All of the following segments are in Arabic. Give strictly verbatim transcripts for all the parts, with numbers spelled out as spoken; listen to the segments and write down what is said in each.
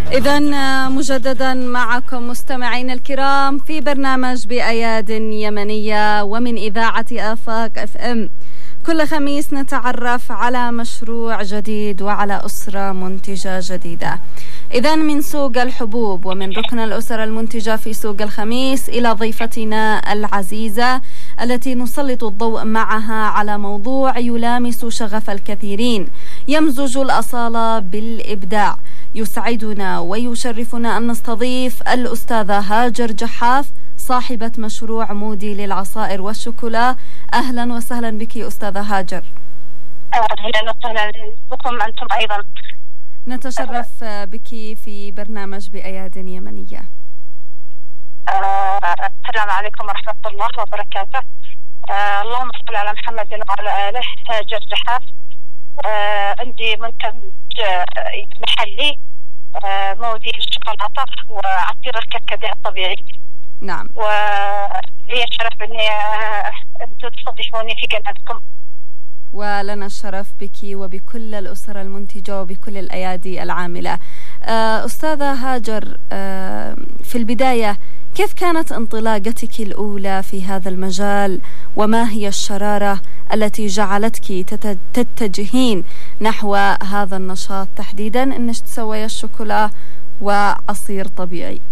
إذن مجددا معكم مستمعين الكرام في برنامج بأياد يمنية ومن إذاعة آفاق اف ام. كل خميس نتعرف على مشروع جديد وعلى أسرة منتجة جديدة. إذن من سوق الحبوب ومن ركن الأسر المنتجة في سوق الخميس إلى ضيفتنا العزيزة التي نسلط الضوء معها على موضوع يلامس شغف الكثيرين، يمزج الأصالة بالإبداع. يسعدنا ويشرفنا أن نستضيف الأستاذة هاجر جحاف صاحبة مشروع مودي للعصائر والشوكولا. أهلا وسهلا بك أستاذة هاجر. أهلا وسهلا بكم أنتم أيضا. نتشرف بك في برنامج بأياد يمنية. آه، السلام عليكم ورحمة الله وبركاته. آه، اللهم صل على محمد وعلى آله. هاجر جحاف. آه، عندي منتج آه، محلي آه، مودي للشوكولاتة وعصير الكركديه الطبيعي. نعم. ولي الشرف اني آه، انتم تستضيفوني في قناتكم. ولنا الشرف بك وبكل الأسر المنتجة وبكل الأيادي العاملة. آه، أستاذة هاجر، آه، في البداية كيف كانت انطلاقتك الأولى في هذا المجال، وما هي الشرارة التي جعلتك تتجهين نحو هذا النشاط تحديدا، انك تسوي الشوكولا وعصير طبيعي؟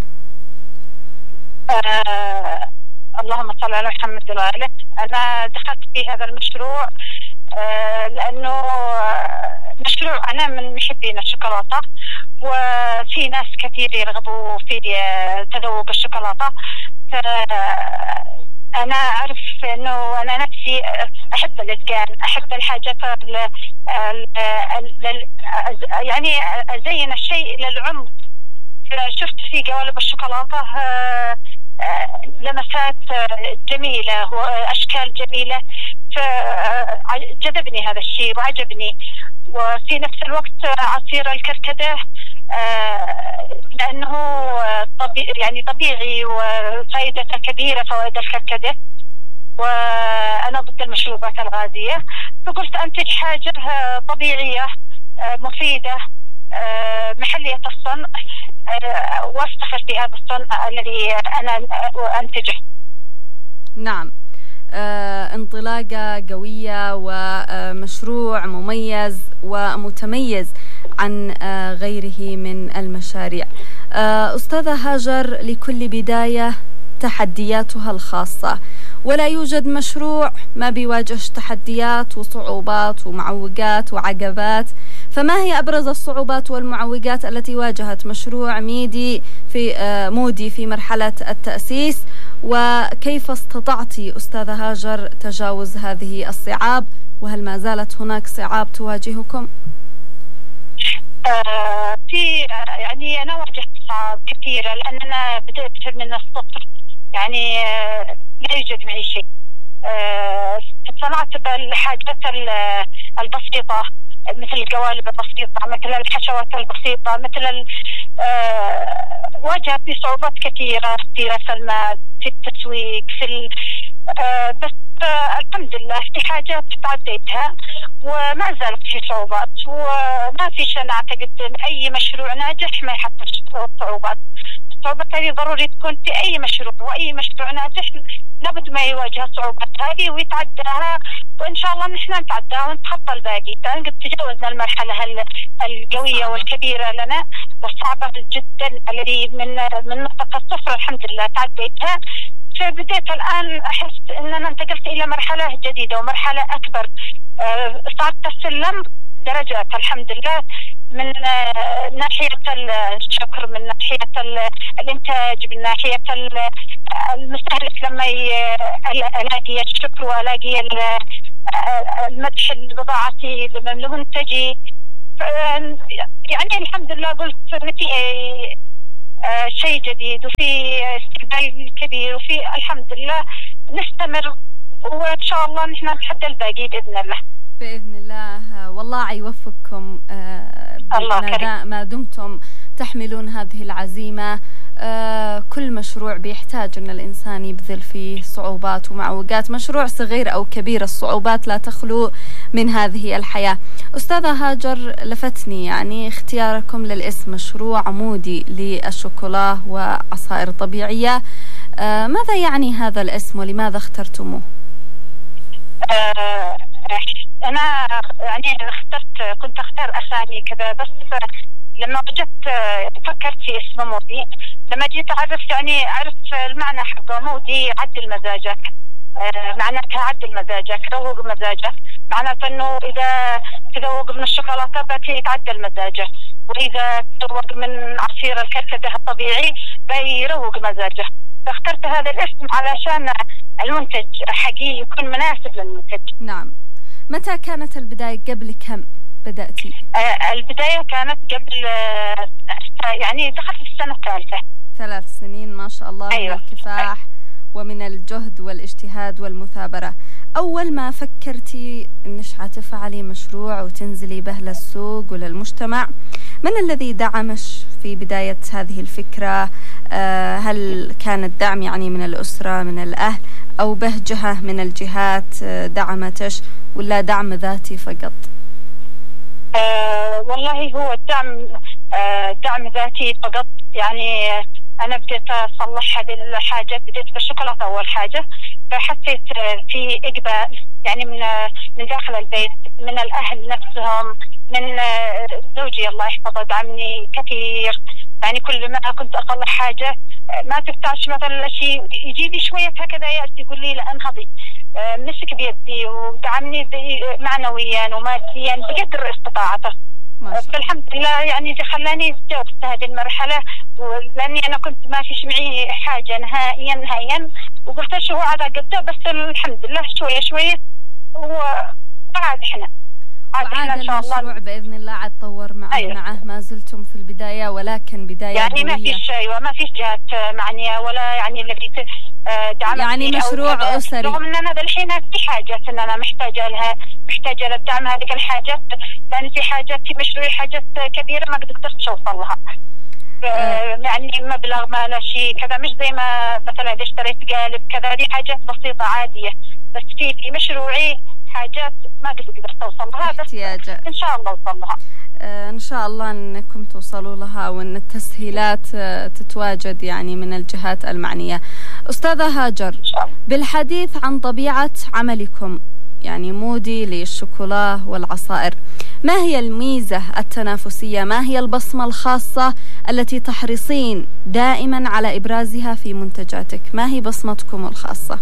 آه، اللهم صل على محمد وآله. أنا دخلت في هذا المشروع آه، لأنه مشروع أنا من محبين الشوكولاتة، وفي ناس كثير يرغبوا في تذوق الشوكولاتة. أنا أعرف أنه أنا نفسي أحب الإتقان، أحب الحاجات ال ال يعني أزين الشيء للعمق. شفت في قوالب الشوكولاتة لمسات جميلة وأشكال جميلة، فجذبني هذا الشيء وعجبني. وفي نفس الوقت عصير الكركديه لأنه طبيعي يعني طبيعي وفائدته كبيرة، فوائد الكركديه. وأنا ضد المشروبات الغازية، فقلت أنتج حاجة طبيعية مفيدة محلية الصنع واستخر في هذا الصنع الذي أنا أنتجه. نعم. آه، انطلاقة قوية ومشروع مميز ومتميز عن آه، غيره من المشاريع. آه، أستاذة هاجر، لكل بداية تحدياتها الخاصة، ولا يوجد مشروع ما بيواجهش تحديات وصعوبات ومعوقات وعقبات. فما هي أبرز الصعوبات والمعوقات التي واجهت مشروع ميدي في آه، مودي في مرحلة التأسيس، وكيف استطعت أستاذة هاجر تجاوز هذه الصعاب، وهل ما زالت هناك صعاب تواجهكم؟ آه في يعني أنا واجهت صعاب كثيرة، لأننا بدأت من الصفر، يعني آه لا يوجد معي شيء. آه صنعت بالحاجات البسيطة مثل القوالب البسيطة، مثل الحشوات البسيطة، مثل آه واجهتني صعوبات كثيرة في رأس المال، في التسويق، في آه بس آه الحمد لله في حاجات تعديتها، وما زالت في صعوبات. وما فيش أنا أعتقد أي مشروع ناجح ما يحط صعوبات. الصعوبات هذه ضروري تكون في أي مشروع، وأي مشروع ناجح لابد ما يواجه الصعوبات هذه ويتعداها، وإن شاء الله نحن نتعداها ونتخطى الباقي. قد تجاوزنا المرحلة القوية والكبيرة لنا والصعبة جدا الذي من من نقطة الصفر الحمد لله تعديتها. فبديت الآن أحس أننا انتقلت إلى مرحلة جديدة ومرحلة أكبر. أه صعدت السلم درجات الحمد لله، من أه ناحية الشكر، من ناحية الإنتاج، من ناحية المستهلك لما ألاقي الشكر وألاقي المدح لبضاعتي لمنتجي. يعني الحمد لله قلت في آه شيء جديد وفي استقبال كبير، وفي الحمد لله نستمر، وإن شاء الله نحن نتحدى الباقي بإذن الله. بإذن الله، والله يوفقكم آه الله كريم. ما دمتم تحملون هذه العزيمة آه كل مشروع بيحتاج أن الإنسان يبذل فيه صعوبات ومعوقات، مشروع صغير أو كبير الصعوبات لا تخلو من هذه الحياة. أستاذة هاجر، لفتني يعني اختياركم للاسم مشروع عمودي للشوكولا وعصائر طبيعية. آه ماذا يعني هذا الاسم ولماذا اخترتموه؟ آه أنا يعني اخترت كنت أختار أسامي كذا، بس لما وجدت فكرت في اسم مودي. لما جيت عرفت يعني عرفت المعنى حقه، مودي عدل مزاجك، آه معناتها عدل مزاجك، روق مزاجك، معناته انه اذا تذوق من الشوكولاته بيتعدل مزاجه، واذا تذوق من عصير الكركديه الطبيعي بيروق مزاجه. فاخترت هذا الاسم علشان المنتج حقيقي يكون مناسب للمنتج. نعم. متى كانت البداية؟ قبل كم بدأتي؟ آه البداية كانت قبل آه يعني دخلت السنة الثالثة. ثلاث سنين ما شاء الله. أيوة. من الكفاح أيوة. ومن الجهد والاجتهاد والمثابرة. أول ما فكرتي إنش حتفعلي مشروع وتنزلي به للسوق وللمجتمع، من الذي دعمش في بداية هذه الفكرة؟ آه هل كان الدعم يعني من الأسرة، من الأهل، أو به جهة من الجهات دعمتش، ولا دعم ذاتي فقط؟ آه والله هو الدعم آه دعم ذاتي فقط. يعني أنا بديت أصلح هذه الحاجة، بديت بالشوكولاتة أول حاجة، فحسيت في إقبال يعني من من داخل البيت، من الأهل نفسهم، من زوجي الله يحفظه دعمني كثير. يعني كل ما كنت أصلح حاجة ما تفتحش مثلا شيء يجي لي شوية هكذا يأتي يقول لي لا انهضي، مسك بيدي ودعمني معنويا وماديا بقدر استطاعته. فالحمد لله يعني خلاني تجاوزت هذه المرحلة، لأني أنا كنت ما فيش معي حاجة نهائيا نهائيا، وقلت شو على قده، بس الحمد لله شوية شوية وعاد احنا وعاد المشروع بإذن الله عاد تطور معه. أيوة. معه ما زلتم في البداية، ولكن بداية يعني ما فيش أيوة ما فيش جهات معنية ولا يعني الذي دعمتني، يعني مشروع أسري. رغم أن أنا الحين في حاجات أن أنا محتاجة لها، محتاجة للدعم هذه الحاجات، لأن في حاجات في مشروعي حاجات كبيرة ما قدرتش أوصل لها. أه. يعني مبلغ ما لا شيء كذا، مش زي ما مثلا إذا اشتريت قالب كذا، دي حاجات بسيطة عادية، بس في في مشروعي حاجات ما قدرت أوصل لها، بس إن شاء الله أوصل لها. آه إن شاء الله أنكم توصلوا لها، وأن التسهيلات آه تتواجد يعني من الجهات المعنية. أستاذة هاجر، بالحديث عن طبيعة عملكم يعني مودي للشوكولا والعصائر، ما هي الميزة التنافسية؟ ما هي البصمة الخاصة التي تحرصين دائما على إبرازها في منتجاتك؟ ما هي بصمتكم الخاصة؟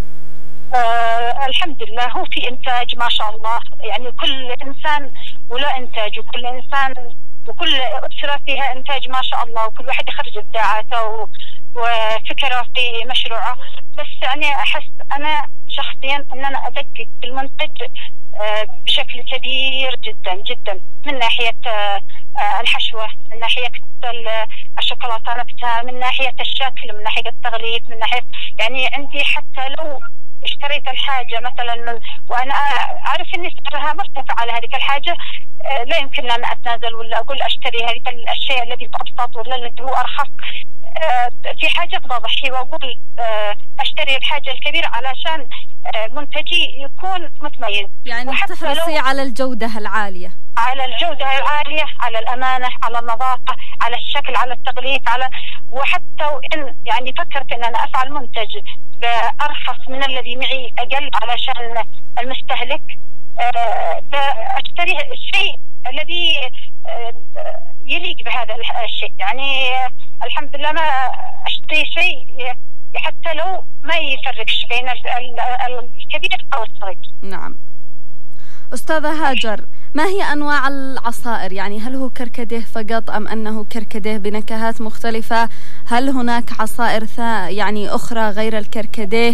آه الحمد لله هو في إنتاج ما شاء الله، يعني كل إنسان ولا إنتاج، وكل إنسان وكل أسرة فيها إنتاج ما شاء الله، وكل واحد يخرج إبداعاته وفكرة في مشروعه. بس يعني أحس أنا شخصيا أن أنا أدقق في المنتج آه بشكل كبير جدا جدا، من ناحية آه الحشوة، من ناحية الشوكولاتة نفسها، من ناحية الشكل، من ناحية التغليف، من ناحية يعني عندي حتى لو اشتريت الحاجة مثلا وأنا أعرف إني سعرها مرتفع على هذه الحاجة، لا يمكن أن أتنازل ولا أقول أشتري هذه الأشياء الذي أبسط ولا الذي هو أرخص. في حاجة بضحي وأقول أشتري الحاجة الكبيرة علشان منتجي يكون متميز. يعني تحرصي على الجودة العالية، على الجودة العالية، على الأمانة، على النظافة، على الشكل، على التغليف، على وحتى وإن يعني فكرت إن أنا أفعل منتج بأرخص من الذي معي أقل علشان المستهلك، بأشتري الشيء الذي يليق بهذا الشيء. يعني الحمد لله ما أشتري شيء حتى لو ما يفرقش بين الكبير أو الصغير. نعم. أستاذة هاجر، ما هي أنواع العصائر؟ يعني هل هو كركديه فقط أم أنه كركديه بنكهات مختلفة؟ هل هناك عصائر يعني أخرى غير الكركديه؟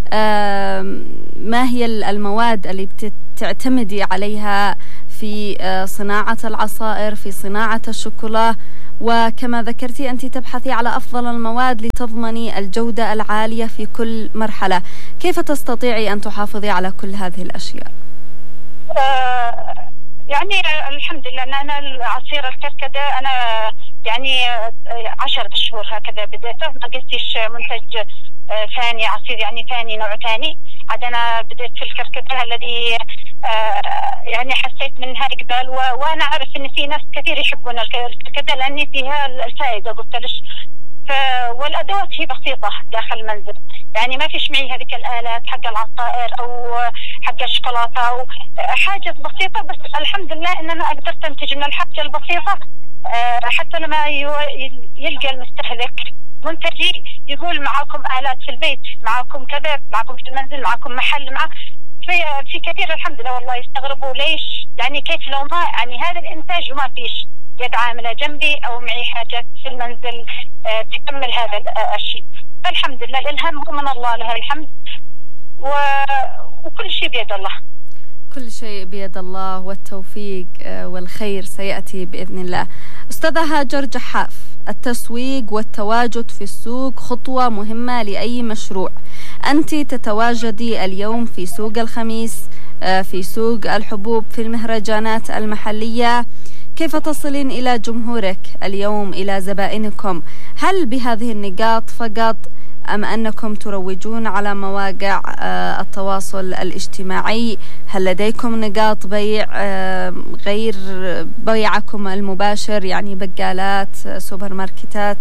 ما هي المواد اللي بتعتمدي عليها في صناعة العصائر، في صناعة الشوكولا؟ وكما ذكرتي أنت تبحثي على أفضل المواد لتضمني الجودة العالية في كل مرحلة، كيف تستطيعي أن تحافظي على كل هذه الأشياء؟ آه يعني الحمد لله أن أنا العصير الكركديه أنا يعني عشرة شهور هكذا بديته، ما قلتيش منتج آه ثاني عصير يعني ثاني نوع ثاني. عاد أنا بديت في الكركديه الذي آه يعني حسيت منها إقبال، وأنا أعرف إن في ناس كثير يحبون الكركديه لأن فيها الفائدة قلت ليش. والأدوات هي بسيطة داخل المنزل، يعني ما فيش معي هذيك الآلات حق العصائر أو حق الشوكولاتة أو حاجة بسيطة، بس الحمد لله إن أنا قدرت أنتج من الحاجة البسيطة حتى لما يلقى المستهلك منتجي يقول معاكم آلات في البيت، معاكم كذا، معاكم في المنزل، معاكم محل، مع في, في كثير الحمد لله والله يستغربوا ليش يعني كيف لو ما يعني هذا الإنتاج وما فيش يد عاملة جنبي أو معي حاجات في المنزل أه تكمل هذا أه الشيء. فالحمد لله الإلهام هو من الله له الحمد، و... وكل شيء بيد الله. كل شيء بيد الله والتوفيق والخير سيأتي بإذن الله. أستاذة هاجر جحاف، التسويق والتواجد في السوق خطوة مهمة لأي مشروع. أنت تتواجدي اليوم في سوق الخميس، في سوق الحبوب، في المهرجانات المحلية، كيف تصلين إلى جمهورك اليوم، إلى زبائنكم؟ هل بهذه النقاط فقط أم أنكم تروجون على مواقع التواصل الاجتماعي؟ هل لديكم نقاط بيع غير بيعكم المباشر، يعني بقالات، سوبر ماركتات؟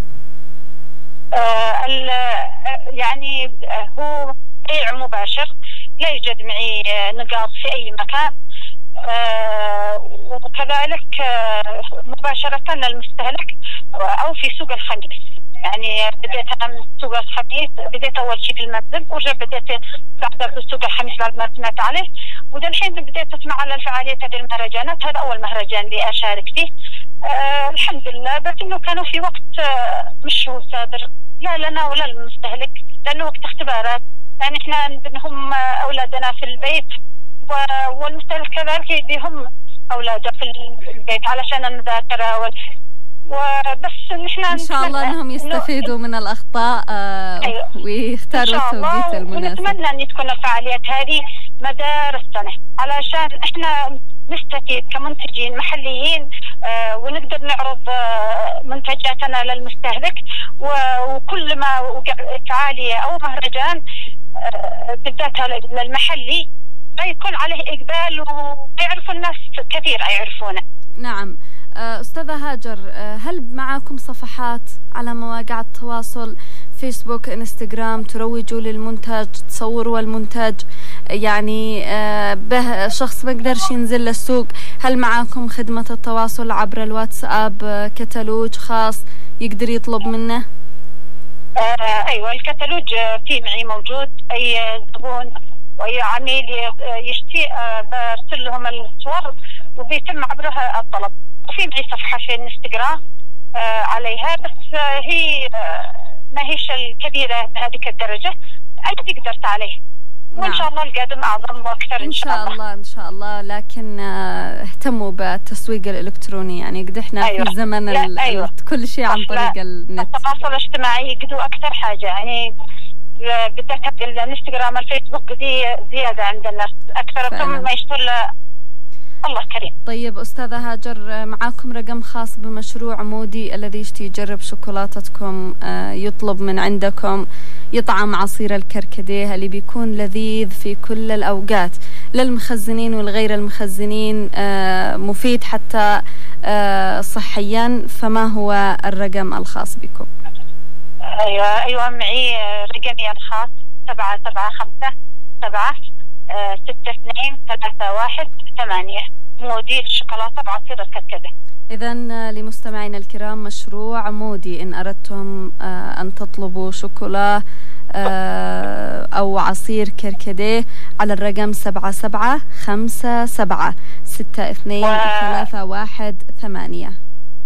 آه يعني هو بيع مباشر، لا يوجد معي نقاط في أي مكان. آه وكذلك آه مباشرة للمستهلك أو في سوق الخميس. يعني بديت من سوق الخميس، بديت أول شيء في المنزل ورجع بديت بعد سوق الخميس بعد ما سمعت عليه، وده الحين بديت أسمع على الفعاليات هذه المهرجانات. هذا أول مهرجان لي أشارك فيه. آه الحمد لله، بس إنه كانوا في وقت آه مش هو سابر لا لنا ولا للمستهلك، لأنه وقت اختبارات، يعني إحنا هم أولادنا في البيت والمستهلك كذلك بهم أولاده في البيت علشان المذاكرة وال... وبس نحن إن شاء الله أنهم يستفيدوا من الأخطاء آه أيوة. ويختاروا التوقيت المناسب. ونتمنى أن تكون الفعاليات هذه مدار السنة علشان إحنا نستفيد كمنتجين محليين آه ونقدر نعرض آه منتجاتنا للمستهلك، وكل ما وقع فعالية أو مهرجان آه بالذات للمحلي يكون عليه إقبال ويعرفوا الناس كثير يعرفونه. نعم. أستاذة هاجر، هل معكم صفحات على مواقع التواصل، فيسبوك، انستغرام، تروجوا للمنتج، تصوروا المنتج؟ يعني به شخص ما قدرش ينزل للسوق، هل معكم خدمة التواصل عبر الواتساب، كتالوج خاص يقدر يطلب منه؟ آه أيوة، الكتالوج في معي موجود. أي زبون وأي عميل يشتي برسل لهم الصور وبيتم عبرها الطلب. وفي معي صفحة في الانستغرام آه عليها، بس آه هي آه ما هيش الكبيرة بهذيك الدرجة، أنا قدرت عليه. نعم. وإن شاء الله القادم أعظم وأكثر إن, إن شاء الله. الله إن شاء الله. لكن آه اهتموا بالتسويق الإلكتروني، يعني قد إحنا أيوة. في زمن أيوة. كل شيء عن طريق النت، التواصل الاجتماعي قدوا أكثر حاجة، يعني بالذات الانستغرام الفيسبوك دي زيادة عند الناس أكثر من ما يشتغل. الله كريم. طيب أستاذة هاجر، معاكم رقم خاص بمشروع مودي الذي يشتي يجرب شوكولاتتكم يطلب من عندكم، يطعم عصير الكركديه اللي بيكون لذيذ في كل الأوقات للمخزنين والغير المخزنين، مفيد حتى صحيا، فما هو الرقم الخاص بكم؟ أيوة أيوة معي رقمي الخاص سبعة سبعة خمسة سبعة ستة اثنين ثلاثة واحد ثمانية، مودي للشوكولاتة بعصير الكركديه. إذن لمستمعينا الكرام، مشروع مودي إن أردتم أن تطلبوا شوكولا أو عصير كركديه على الرقم سبعة سبعة خمسة سبعة ستة اثنين و... ثلاثة واحد ثمانية.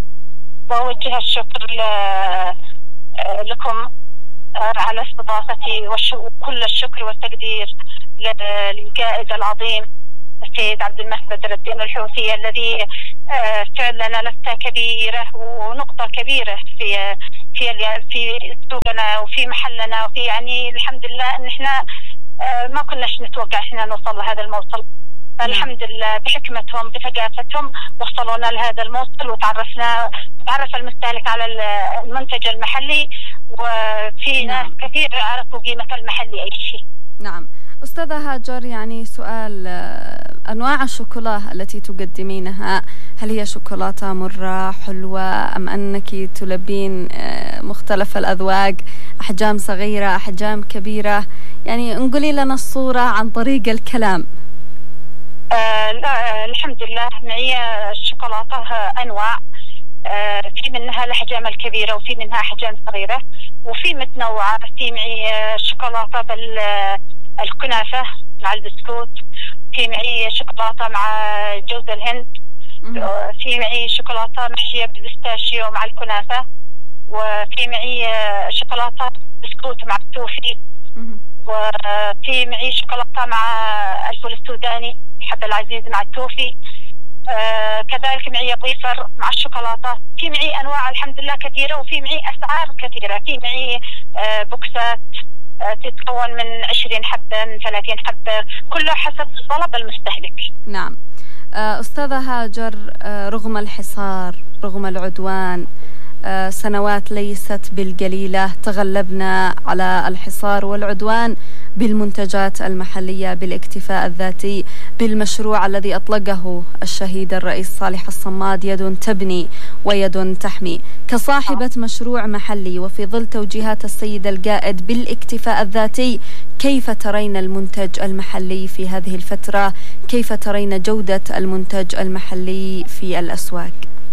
بوجه الشكر ل... لكم على استضافتي، وكل الشكر والتقدير للقائد العظيم السيد عبد المهدي بدر الدين الحوثي الذي فعل لنا لفتة كبيرة ونقطة كبيرة في في في سوقنا وفي محلنا، وفي يعني الحمد لله ان احنا ما كناش نتوقع احنا نوصل لهذا الموصل. الحمد لله بحكمتهم بثقافتهم وصلونا لهذا الموصل، وتعرفنا تعرف المستهلك على المنتج المحلي، وفي نعم. ناس كثير عرفوا قيمة المحلي أي شيء. نعم أستاذة هاجر، يعني سؤال، أنواع الشوكولاتة التي تقدمينها هل هي شوكولاتة مرة حلوة أم أنك تلبين مختلف الأذواق، أحجام صغيرة أحجام كبيرة؟ يعني انقلي لنا الصورة عن طريق الكلام. آه لا الحمد لله معي الشوكولاتة أنواع، آه في منها الأحجام الكبيرة وفي منها أحجام صغيرة وفي متنوعة. في معي شوكولاتة بالكنافة مع البسكوت، في معي شوكولاتة مع جوز الهند، في معي شوكولاتة محشية بالبستاشيو مع الكنافة، وفي معي شوكولاتة بسكوت مع التوفي، وفي معي شوكولاتة مع الفول السوداني حب العزيز مع التوفي. آه كذلك معي ضيفر مع الشوكولاتة. في معي أنواع الحمد لله كثيرة، وفي معي أسعار كثيرة. في معي آه بوكسات آه تتكون من عشرين حبة من ثلاثين حبة، كلها حسب طلب المستهلك. نعم آه أستاذة هاجر، آه رغم الحصار رغم العدوان، آه سنوات ليست بالقليلة تغلبنا على الحصار والعدوان بالمنتجات المحلية، بالاكتفاء الذاتي، بالمشروع الذي أطلقه الشهيد الرئيس صالح الصماد، يد تبني ويد تحمي. كصاحبة مشروع محلي وفي ظل توجيهات السيد القائد بالاكتفاء الذاتي، كيف ترين المنتج المحلي في هذه الفترة؟ كيف ترين جودة المنتج المحلي في الأسواق؟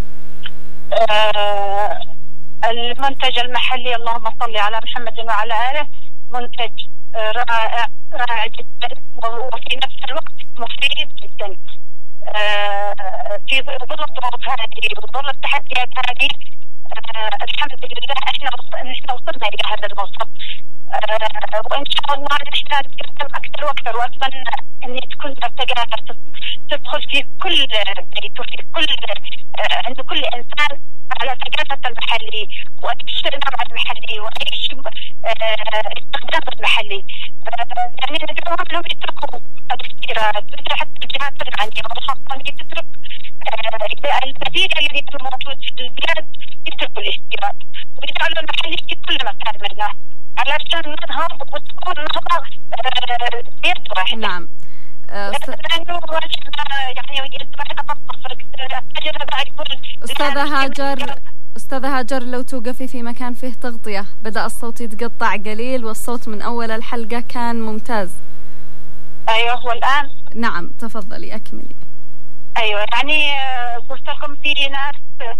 آه المنتج المحلي اللهم صل على محمد وعلى آله منتج رائع رائع جدا، وفي نفس الوقت مفيد جدا. آه في ظل الظروف هذه وظل التحديات هذه، آه الحمد لله احنا احنا وصلنا الى هذا الموصل، آه وان شاء الله نحن نتقدم اكثر واكثر. واتمنى ان تكون الثقافه تدخل في كل بيت وفي كل آه عند كل انسان على ثقافة المحلي، وأيش النوع المحلي وأيش استخدام المحلي. يعني ندعوهم انهم يتركوا الاستيراد، حتى الجهات المعنية والخاصة تترك البديل الذي موجود في البلاد، يتركوا الاستيراد ويجعلوا المحلي في كل مكان منه علشان ننهض وتكون نهضة بيد واحدة. نعم. لأنه يعني يد واحدة تنتصر. التاجر هذا يقول أستاذة هاجر أستاذة هاجر لو توقفي في مكان فيه تغطية، بدأ الصوت يتقطع قليل والصوت من أول الحلقة كان ممتاز. أيوه والآن؟ نعم تفضلي أكملي. أيوه يعني قلت لكم في ناس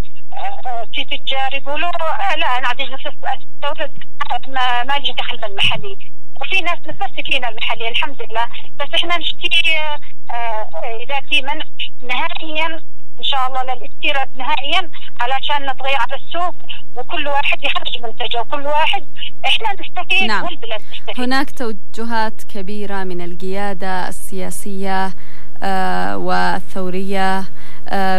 في تجار يقولوا لا أنا عادي أستورد ما ما لي دخل بالمحلي، وفي ناس نفسي فينا المحلي الحمد لله، بس إحنا نشتري إذا في منع نهائيا إن شاء الله للاستيراد نهائيا علشان نطغي على السوق وكل واحد يخرج منتجه وكل واحد إحنا نستفيد. نعم. والبلاد تستفيد. هناك توجهات كبيرة من القيادة السياسية آه والثورية آه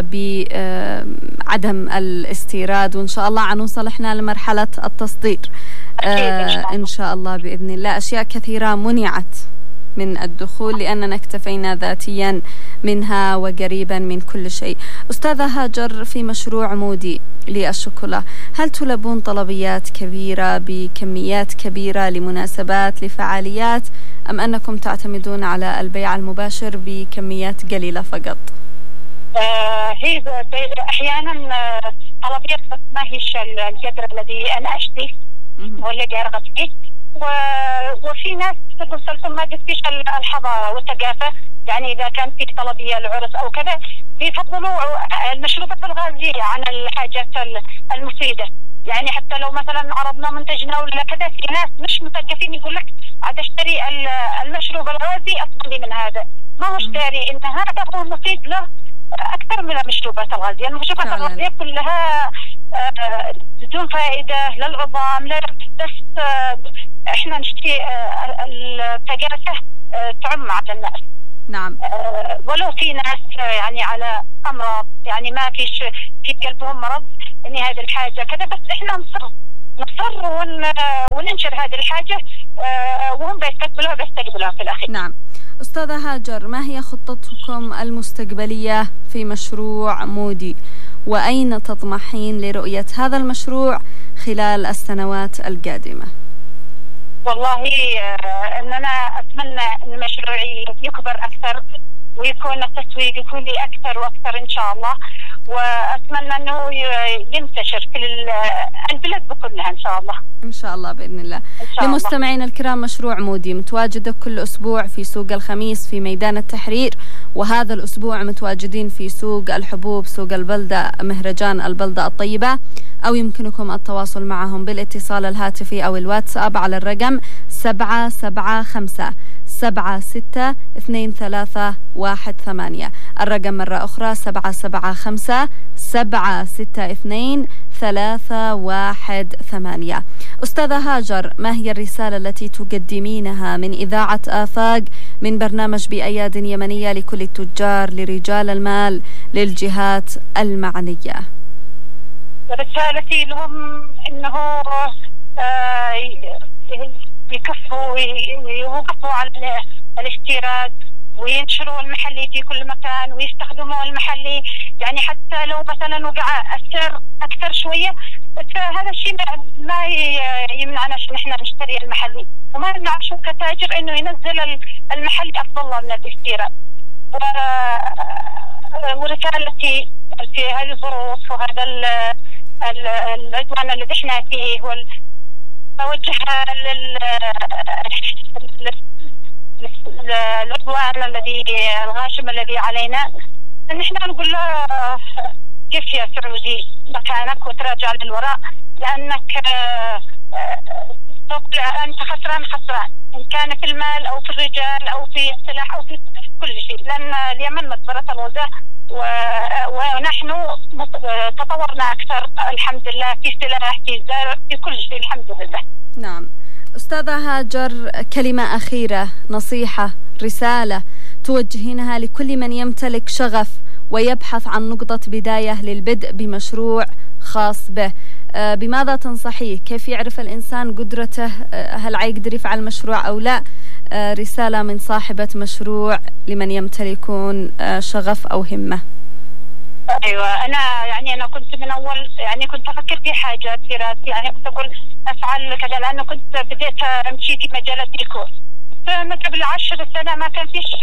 بعدم الاستيراد، وإن شاء الله عنوصل إحنا لمرحلة التصدير آه إن شاء الله بإذن الله. أشياء كثيرة منعت من الدخول لأننا اكتفينا ذاتيا منها وقريبا من كل شيء. أستاذة هاجر، في مشروع مودي للشوكولا هل تلبون طلبيات كبيرة بكميات كبيرة لمناسبات لفعاليات، أم أنكم تعتمدون على البيع المباشر بكميات قليلة فقط؟ آه هي أحيانا طلبيات بس ما هيش القدر الذي أنا أشتيه ولا أرغب فيه، وفي ناس تقول لكم ما قدتيش الحضارة والثقافة. يعني إذا كان في طلبية العرس أو كذا بيفضلوا المشروبات الغازية عن الحاجات المفيدة. يعني حتى لو مثلا عرضنا منتجنا ولا كذا، في ناس مش مثقفين يقول لك عاد اشتري المشروب الغازي أفضل لي من هذا. ما هو اشتري إن هذا هو مفيد له أكثر من المشروبات الغازية. المشروبات الغازية كلها بدون فائدة للعظام لا، بس احنا نشتري الثقافة تعم على الناس. نعم. ولو في ناس يعني على أمراض يعني ما فيش في قلبهم مرض إن هذه الحاجة كذا، بس احنا نصر نصر ون وننشر هذه الحاجة وهم بيستقبلوها بيستقبلوها في الأخير. نعم. أستاذة هاجر، ما هي خطتكم المستقبلية في مشروع مودي؟ وأين تطمحين لرؤية هذا المشروع خلال السنوات القادمة؟ والله ان انا اتمنى ان المشروع يكبر اكثر ويكون التسويق يكون لي اكثر واكثر ان شاء الله، واتمنى انه ينتشر في البلاد كلها ان شاء الله. ان شاء الله باذن الله. لمستمعينا الكرام، مشروع مودي متواجده كل اسبوع في سوق الخميس في ميدان التحرير، وهذا الاسبوع متواجدين في سوق الحبوب، سوق البلده، مهرجان البلده الطيبه، أو يمكنكم التواصل معهم بالاتصال الهاتفي أو الواتساب على الرقم سبعة سبعة خمسة سبعة ستة اثنين ثلاثة واحد ثمانية. الرقم مرة أخرى سبعة سبعة خمسة سبعة ستة اثنين ثلاثة واحد ثمانية. أستاذة هاجر، ما هي الرسالة التي تقدمينها من إذاعة آفاق من برنامج بأياد يمنية لكل التجار، لرجال المال، للجهات المعنية؟ رسالتي لهم انه آه يكفوا ويوقفوا على الاستيراد وينشروا المحلي في كل مكان ويستخدموا المحلي، يعني حتى لو مثلا وقع السعر اكثر شويه فهذا الشيء ما يمنعنا ان احنا نشتري المحلي، وما يمنع شو كتاجر انه ينزل المحلي افضل من الاستيراد. ورسالتي في هذه الظروف وهذا العدوان الذي احنا فيه ووجهها للعدوان الذي الغاشم الذي علينا، ان احنا نقول له كيف يا سعودي مكانك وتراجع للوراء، لانك انت خسران خسران ان كان في المال او في الرجال او في السلاح او في كل شيء، لان اليمن مجزرة الغزاة ونحن تطورنا أكثر الحمد لله في سلاح في زرع في كل شيء الحمد لله. نعم. أستاذة هاجر، كلمة أخيرة، نصيحة، رسالة توجهينها لكل من يمتلك شغف ويبحث عن نقطة بداية للبدء بمشروع خاص به، آه بماذا تنصحيه؟ كيف يعرف الإنسان قدرته؟ آه هل يقدر يفعل مشروع أو لا؟ آه رسالة من صاحبة مشروع لمن يمتلكون آه شغف أو همة. أيوة، أنا يعني أنا كنت من أول يعني كنت أفكر في حاجات في راسي، يعني كنت أقول أفعل كذا، لأنه كنت بديت أمشي في مجال الديكور، فما قبل عشر سنة ما كان فيش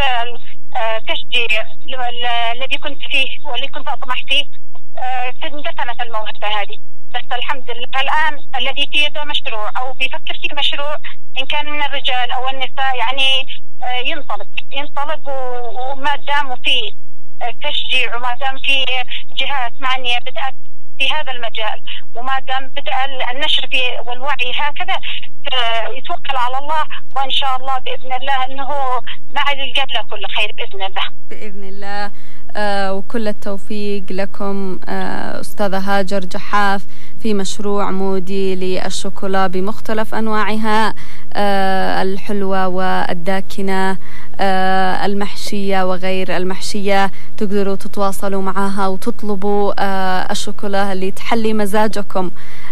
تشجيع الذي كنت فيه واللي كنت أطمح فيه، اندفنت الموهبة هذه. بس الحمد لله الآن الذي في يده مشروع أو بيفكر في مشروع إن كان من الرجال أو النساء يعني ينطلق ينطلق وما دام في تشجيع وما دام في جهات معنية بدأت في هذا المجال وما دام بدأ النشر فيه والوعي هكذا يتوكل على الله، وإن شاء الله بإذن الله أنه مع القبلة كل خير بإذن الله. بإذن الله. آه وكل التوفيق لكم آه أستاذة هاجر جحاف في مشروع مودي للشوكولا بمختلف أنواعها، آه الحلوة والداكنة، آه المحشية وغير المحشية. تقدروا تتواصلوا معها وتطلبوا آه الشوكولا اللي تحلي مزاجكم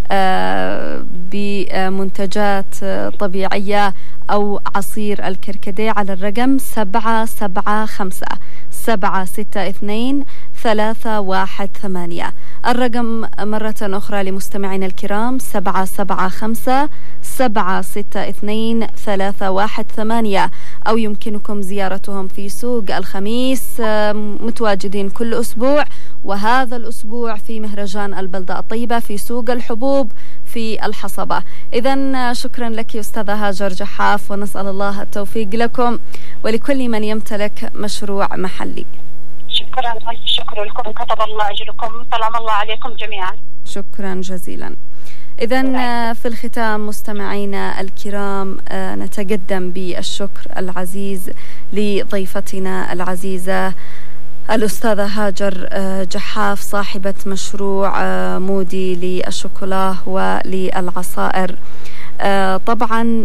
آه بمنتجات آه طبيعية أو عصير الكركديه على الرقم سبعة سبعة خمسة سبعة ستة اثنين ثلاثة واحد ثمانية. الرقم مرة أخرى لمستمعينا الكرام سبعة سبعة خمسة سبعة ستة اثنين ثلاثة واحد ثمانية، أو يمكنكم زيارتهم في سوق الخميس متواجدين كل أسبوع، وهذا الأسبوع في مهرجان البلدة الطيبة في سوق الحبوب في الحصبة. إذن شكرا لك أستاذة هاجر جحاف، ونسأل الله التوفيق لكم ولكل من يمتلك مشروع محلي. شكرا، ألف شكر لكم، كتب الله أجركم، سلام الله عليكم جميعا. شكرا جزيلا. إذن في الختام مستمعينا الكرام نتقدم بالشكر العزيز لضيفتنا العزيزة الأستاذة هاجر جحاف صاحبة مشروع مودي للشوكولا وللعصائر. طبعا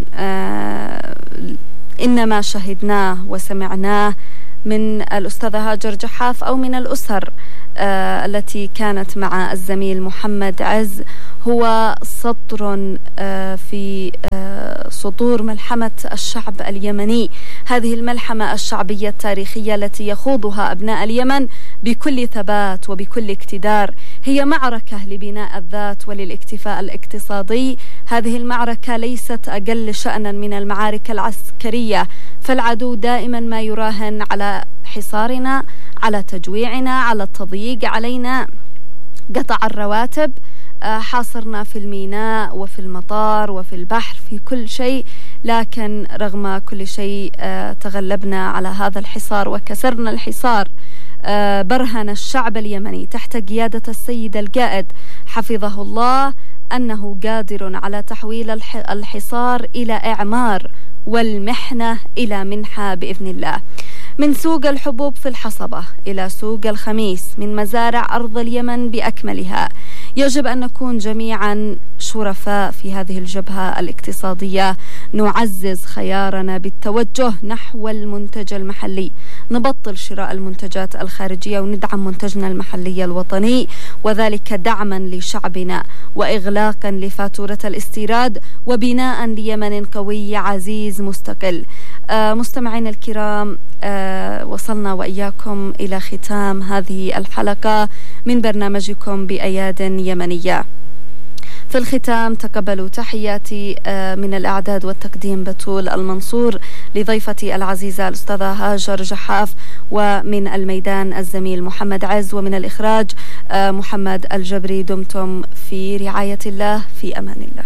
إنما شهدناه وسمعناه من الأستاذة هاجر جحاف أو من الأسر التي كانت مع الزميل محمد عز هو سطر في سطور ملحمة الشعب اليمني، هذه الملحمة الشعبية التاريخية التي يخوضها أبناء اليمن بكل ثبات وبكل اقتدار، هي معركة لبناء الذات وللاكتفاء الاقتصادي. هذه المعركة ليست أقل شأنا من المعارك العسكرية، فالعدو دائما ما يراهن على حصارنا، على تجويعنا، على التضييق علينا، قطع الرواتب، حاصرنا في الميناء وفي المطار وفي البحر، في كل شيء. لكن رغم كل شيء تغلبنا على هذا الحصار وكسرنا الحصار. برهن الشعب اليمني تحت قيادة السيد القائد حفظه الله أنه قادر على تحويل الحصار إلى إعمار والمحنة إلى منحة بإذن الله. من سوق الحبوب في الحصبة إلى سوق الخميس، من مزارع أرض اليمن بأكملها، يجب أن نكون جميعا شرفاء في هذه الجبهة الاقتصادية، نعزز خيارنا بالتوجه نحو المنتج المحلي، نبطل شراء المنتجات الخارجية وندعم منتجنا المحلي الوطني، وذلك دعما لشعبنا وإغلاقا لفاتورة الاستيراد وبناء ليمن قوي عزيز مستقل. آه مستمعين الكرام، آه وصلنا وإياكم إلى ختام هذه الحلقة من برنامجكم بأياد يمنية. في الختام تقبلوا تحياتي من الإعداد والتقديم بتول المنصور، لضيفتي العزيزة الأستاذة هاجر جحاف، ومن الميدان الزميل محمد عز، ومن الإخراج محمد الجبري. دمتم في رعاية الله، في أمان الله.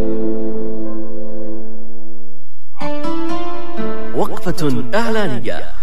وقفة إعلانية.